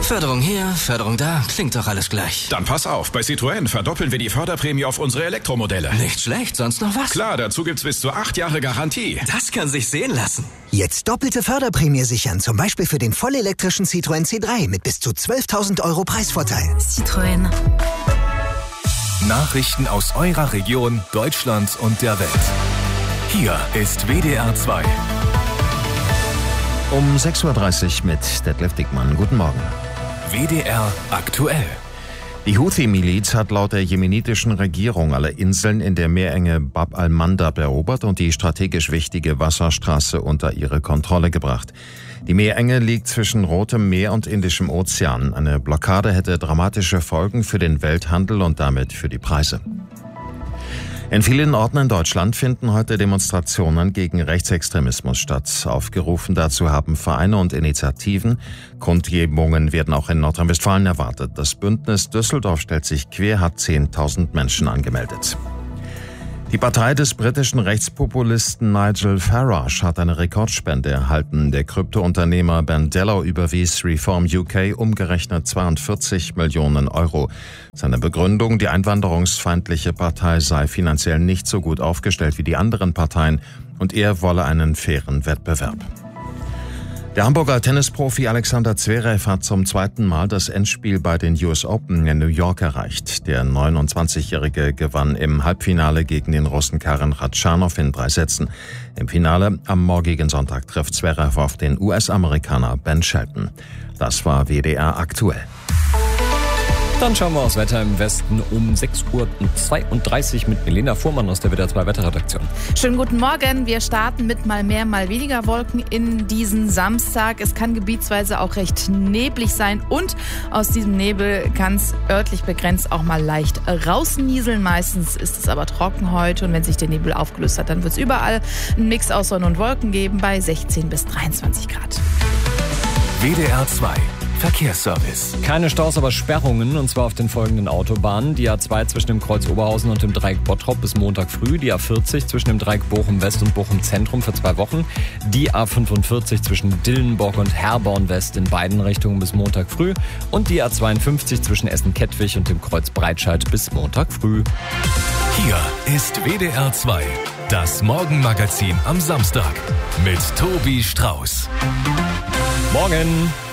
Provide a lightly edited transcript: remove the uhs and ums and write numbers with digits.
Förderung hier, Förderung da, klingt doch alles gleich. Dann pass auf, bei Citroën verdoppeln wir die Förderprämie auf unsere Elektromodelle. Nicht schlecht, sonst noch was? Klar, dazu gibt's bis zu 8 Jahre Garantie. Das kann sich sehen lassen. Jetzt doppelte Förderprämie sichern, zum Beispiel für den vollelektrischen Citroën C3 mit bis zu 12.000 € Preisvorteil. Citroën. Nachrichten aus eurer Region, Deutschland und der Welt. Hier ist WDR 2. Um 6.30 Uhr mit Detlef Dickmann. Guten Morgen. WDR aktuell. Die Houthi-Miliz hat laut der jemenitischen Regierung alle Inseln in der Meerenge Bab al-Mandab erobert und die strategisch wichtige Wasserstraße unter ihre Kontrolle gebracht. Die Meerenge liegt zwischen Rotem Meer und Indischem Ozean. Eine Blockade hätte dramatische Folgen für den Welthandel und damit für die Preise. In vielen Orten in Deutschland finden heute Demonstrationen gegen Rechtsextremismus statt. Aufgerufen dazu haben Vereine und Initiativen. Kundgebungen werden auch in Nordrhein-Westfalen erwartet. Das Bündnis Düsseldorf stellt sich quer, hat 10.000 Menschen angemeldet. Die Partei des britischen Rechtspopulisten Nigel Farage hat eine Rekordspende erhalten. Der Kryptounternehmer Bandello überwies Reform UK umgerechnet 42 Millionen €. Seine Begründung, die einwanderungsfeindliche Partei sei finanziell nicht so gut aufgestellt wie die anderen Parteien und er wolle einen fairen Wettbewerb. Der Hamburger Tennisprofi Alexander Zverev hat zum zweiten Mal das Endspiel bei den US Open in New York erreicht. Der 29-Jährige gewann im Halbfinale gegen den Russen Karen Khachanov in 3 Sätzen. Im Finale am morgigen Sonntag trifft Zverev auf den US-Amerikaner Ben Shelton. Das war WDR aktuell. Dann schauen wir aufs Wetter im Westen um 6.32 Uhr mit Milena Fuhrmann aus der WDR 2 Wetterredaktion. Schönen guten Morgen. Wir starten mit mal mehr, mal weniger Wolken in diesen Samstag. Es kann gebietsweise auch recht neblig sein und aus diesem Nebel kann es örtlich begrenzt auch mal leicht rausnieseln. Meistens ist es aber trocken heute und wenn sich der Nebel aufgelöst hat, dann wird es überall einen Mix aus Sonne und Wolken geben bei 16 bis 23 Grad. WDR 2. Verkehrsservice. Keine Staus, aber Sperrungen, und zwar auf den folgenden Autobahnen. Die A2 zwischen dem Kreuz Oberhausen und dem Dreieck Bottrop bis Montag früh. Die A40 zwischen dem Dreieck Bochum West und Bochum Zentrum für 2 Wochen. Die A45 zwischen Dillenburg und Herborn West in beiden Richtungen bis Montag früh. Und die A52 zwischen Essen-Kettwig und dem Kreuz Breitscheid bis Montag früh. Hier ist WDR 2. Das Morgenmagazin am Samstag mit Tobi Strauß. Morgen!